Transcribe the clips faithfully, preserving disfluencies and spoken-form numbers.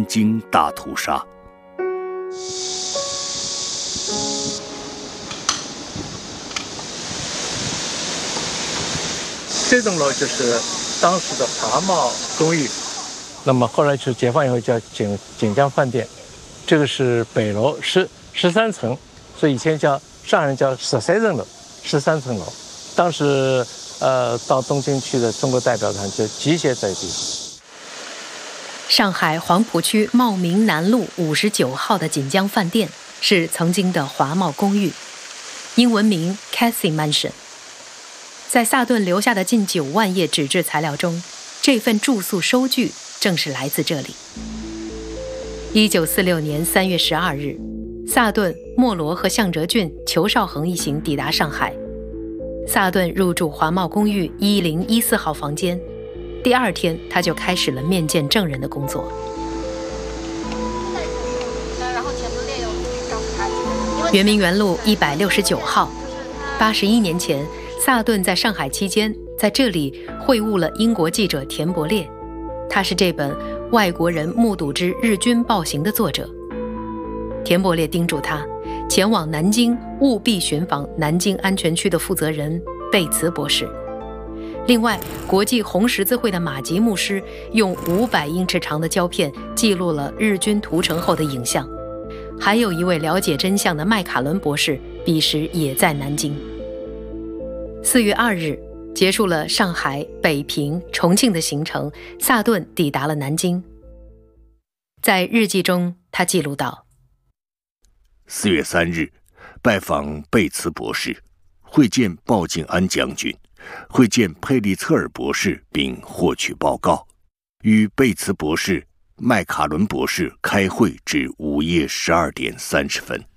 南京大屠杀。 这栋楼就是当时的华贸公寓， 那么后来是解放以后叫锦锦江饭店，这个是北楼，十十三层，所以以前叫上海人叫十三层楼，十三层楼。当时呃到东京去的中国代表团就集结在这里。 上海黄浦区茂名南路五十九号的锦江饭店是曾经的华贸公寓，英文名 Cathay Mansion。在萨顿留下的近九万页纸质材料中，这份住宿收据正是来自这里。一九四六年三月十二日，萨顿、莫罗和向哲俊、裘绍恒一行抵达上海。萨顿入住华贸公寓一零一四号房间，第二天他就开始了面见证人的工作。圆明园路一百六十九号，八十一年前，萨顿在上海期间，在这里会晤了英国记者田伯烈，他是这本《外国人目睹之日军暴行》的作者。田伯烈叮嘱他，前往南京务必寻访南京安全区的负责人贝茨博士。另外，国际红十字会的马吉牧师用五百英尺长的胶片记录了日军屠城后的影像。还有一位了解真相的麦卡伦博士，彼时也在南京。四月二日，结束了上海、北平、重庆的行程，萨顿抵达了南京。在日记中，他记录道： 四月三日，拜访贝茨博士，会见鲍敬安将军，会见佩利策尔博士，并获取报告，与贝茨博士、麦卡伦博士开会至午夜十二点三十分。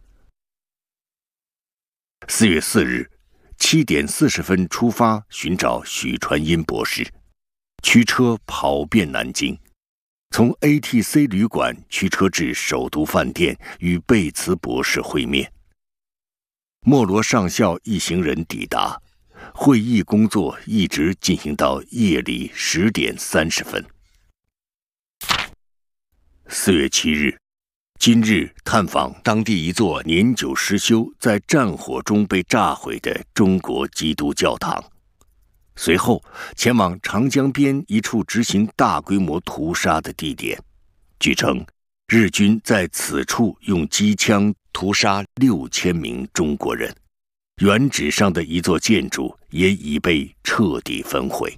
四月四日，七点四十分出发寻找许传音博士，驱车跑遍南京，从 A T C 旅馆驱车至首都饭店与贝茨博士会面。莫罗上校一行人抵达，会议工作一直进行到夜里十点三十分。四月七日，今日探访当地一座年久失修、在战火中被炸毁的中国基督教堂，随后前往长江边一处执行大规模屠杀的地点。据称，日军在此处用机枪屠杀六千名中国人，原址上的一座建筑也已被彻底焚毁。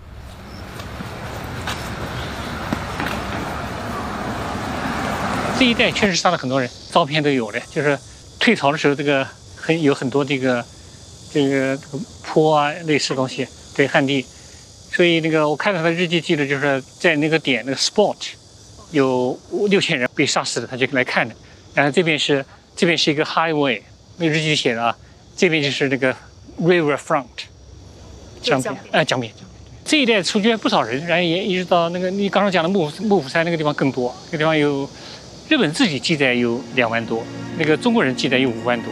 这一带确实杀了很多人，照片都有的。就是退潮的时候，这个很有很多这个这个坡啊，类似东西，对，旱地。所以那个我看到他的日记记得，就是在那个点那个 spot 有六千人被杀死的，他就来看的。然后这边是这边是一个 highway， 那个日记写的啊，这边就是那个 river front， 江边，哎，江边。这一带出去不少人，然后也一直到那个你刚刚讲的幕幕府山那个地方更多，那个地方有。日本自己记载有两万多，那个中国人记载有五万多。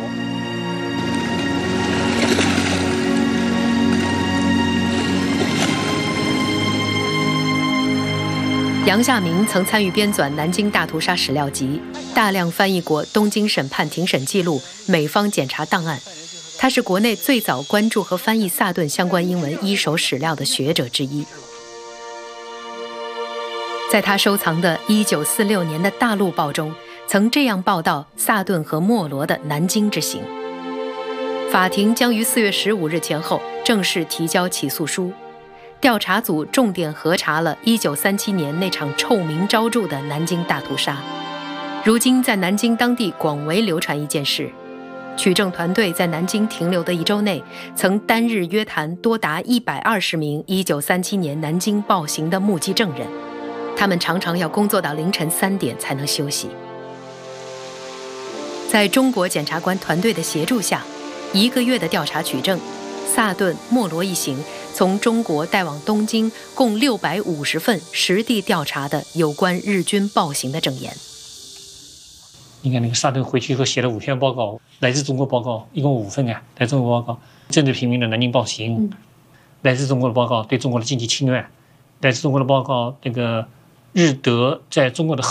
杨夏明曾参与编纂南京大屠杀史料集，大量翻译过东京审判庭审记录、美方检察档案。他是国内最早关注和翻译萨顿相关英文一手史料的学者之一。在他收藏的一九四六年的《大陆报》中，曾这样报道萨顿和莫罗的南京之行。法庭将于四月十五日前后正式提交起诉书。调查组重点核查了一九三七年那场臭名昭著的南京大屠杀。如今在南京当地广为流传一件事：取证团队在南京停留的一周内，曾单日约谈多达一百二十名一九三七年南京暴行的目击证人。他们常常要工作到凌晨三点才能休息。在中国检察官团队的协助下，一个月的调查取证，萨顿、莫罗一行从中国带往东京共六百五十份实地调查的有关日军暴行的证言。 你看那个萨顿回去以后写了五篇报告，来自中国报告，一共五份啊，来自中国报告，政治平民的南京暴行，嗯、来自中国的报告对中国的经济侵略，来自中国的报告，这个日德在中国的